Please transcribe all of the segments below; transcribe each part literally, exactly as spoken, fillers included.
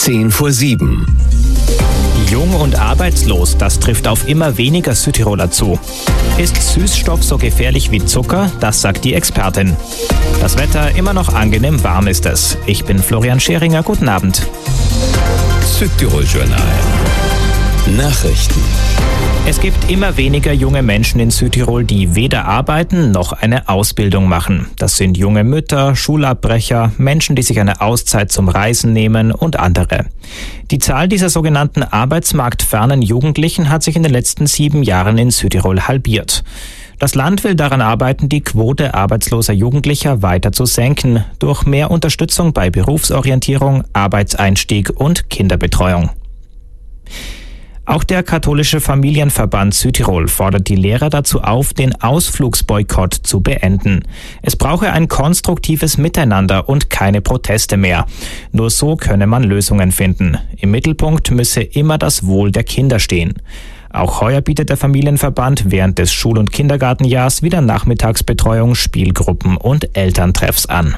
zehn vor sieben. Jung und arbeitslos, das trifft auf immer weniger Südtiroler zu. Ist Süßstoff so gefährlich wie Zucker? Das sagt die Expertin. Das Wetter immer noch angenehm warm ist es. Ich bin Florian Scheringer, guten Abend. Südtirol-Journal. Nachrichten. Es gibt immer weniger junge Menschen in Südtirol, die weder arbeiten noch eine Ausbildung machen. Das sind junge Mütter, Schulabbrecher, Menschen, die sich eine Auszeit zum Reisen nehmen und andere. Die Zahl dieser sogenannten arbeitsmarktfernen Jugendlichen hat sich in den letzten sieben Jahren in Südtirol halbiert. Das Land will daran arbeiten, die Quote arbeitsloser Jugendlicher weiter zu senken, durch mehr Unterstützung bei Berufsorientierung, Arbeitseinstieg und Kinderbetreuung. Auch der katholische Familienverband Südtirol fordert die Lehrer dazu auf, den Ausflugsboykott zu beenden. Es brauche ein konstruktives Miteinander und keine Proteste mehr. Nur so könne man Lösungen finden. Im Mittelpunkt müsse immer das Wohl der Kinder stehen. Auch heuer bietet der Familienverband während des Schul- und Kindergartenjahrs wieder Nachmittagsbetreuung, Spielgruppen und Elterntreffs an.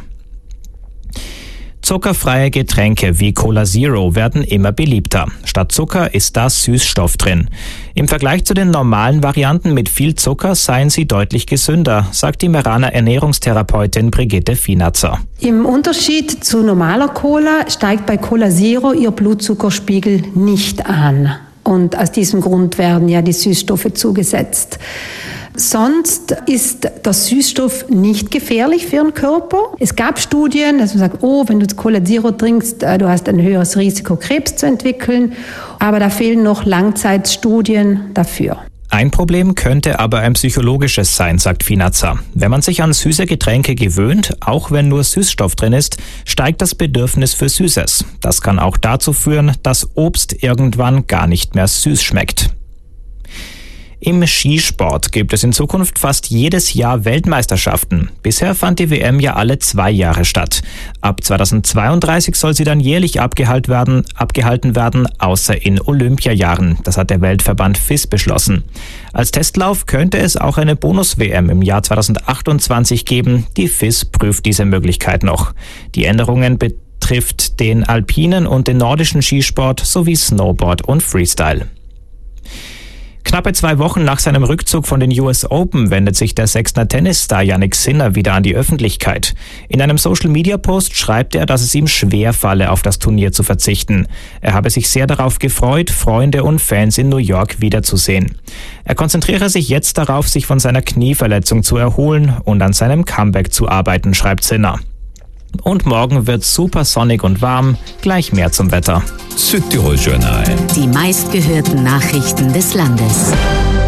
Zuckerfreie Getränke wie Cola Zero werden immer beliebter. Statt Zucker ist da Süßstoff drin. Im Vergleich zu den normalen Varianten mit viel Zucker seien sie deutlich gesünder, sagt die Meraner Ernährungstherapeutin Brigitte Finatzer. Im Unterschied zu normaler Cola steigt bei Cola Zero ihr Blutzuckerspiegel nicht an. Und aus diesem Grund werden ja die Süßstoffe zugesetzt. Sonst ist der Süßstoff nicht gefährlich für den Körper. Es gab Studien, dass man sagt, oh, wenn du Cola Zero trinkst, du hast ein höheres Risiko, Krebs zu entwickeln. Aber da fehlen noch Langzeitstudien dafür. Ein Problem könnte aber ein psychologisches sein, sagt Finatzer. Wenn man sich an süße Getränke gewöhnt, auch wenn nur Süßstoff drin ist, steigt das Bedürfnis für Süßes. Das kann auch dazu führen, dass Obst irgendwann gar nicht mehr süß schmeckt. Im Skisport gibt es in Zukunft fast jedes Jahr Weltmeisterschaften. Bisher fand die W M ja alle zwei Jahre statt. Ab zweitausendzweiunddreißig soll sie dann jährlich abgehalten werden, abgehalten werden, außer in Olympiajahren. Das hat der Weltverband F I S beschlossen. Als Testlauf könnte es auch eine Bonus-W M im Jahr zweitausendachtundzwanzig geben. Die F I S prüft diese Möglichkeit noch. Die Änderungen betrifft den alpinen und den nordischen Skisport sowie Snowboard und Freestyle. Knappe zwei Wochen nach seinem Rückzug von den U S Open wendet sich der Sechsner Tennisstar Jannik Sinner wieder an die Öffentlichkeit. In einem Social-Media-Post schreibt er, dass es ihm schwer falle, auf das Turnier zu verzichten. Er habe sich sehr darauf gefreut, Freunde und Fans in New York wiederzusehen. Er konzentriere sich jetzt darauf, sich von seiner Knieverletzung zu erholen und an seinem Comeback zu arbeiten, schreibt Sinner. Und morgen wird super sonnig und warm. Gleich mehr zum Wetter. Südtirol-Journal. Die meistgehörten Nachrichten des Landes.